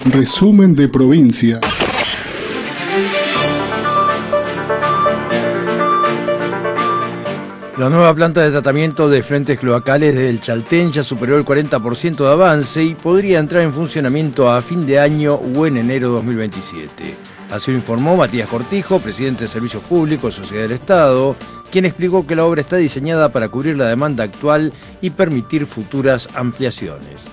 Resumen de provincia. La nueva planta de tratamiento de efluentes cloacales del Chaltén ya superó el 40% de avance y podría entrar en funcionamiento a fin de año o en enero de 2027. Así lo informó Matías Cortijo, presidente de Servicios Públicos, Sociedad del Estado, quien explicó que la obra está diseñada para cubrir la demanda actual y permitir futuras ampliaciones.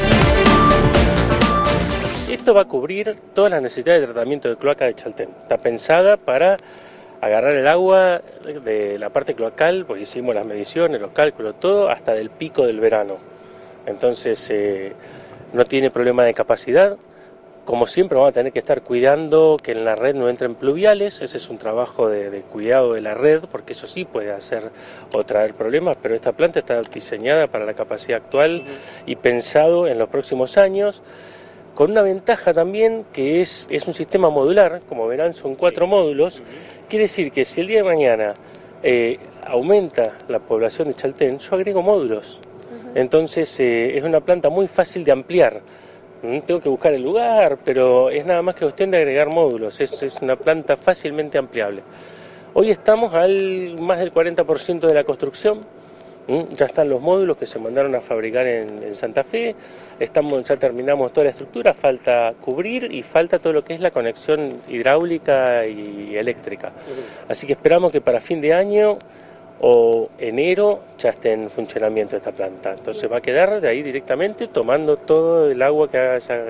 Esto va a cubrir todas las necesidades de tratamiento de cloaca de Chaltén. Está pensada para agarrar el agua de la parte cloacal, porque hicimos las mediciones, los cálculos, todo, hasta del pico del verano. Entonces no tiene problema de capacidad. Como siempre vamos a tener que estar cuidando que en la red no entren pluviales. Ese es un trabajo de cuidado de la red, porque eso sí puede hacer o traer problemas, pero esta planta está diseñada para la capacidad actual y pensado en los próximos años. Con una ventaja también que es un sistema modular, como verán son 4 módulos, quiere decir que si el día de mañana aumenta la población de Chaltén, yo agrego módulos, entonces es una planta muy fácil de ampliar, tengo que buscar el lugar, pero es nada más que cuestión de agregar módulos, es una planta fácilmente ampliable. Hoy estamos al más del 40% de la construcción. Ya están los módulos que se mandaron a fabricar en Santa Fe, ya terminamos toda la estructura, falta cubrir y falta todo lo que es la conexión hidráulica y eléctrica. Así que esperamos que para fin de año o enero ya esté en funcionamiento esta planta. Entonces va a quedar de ahí directamente tomando todo el agua que haya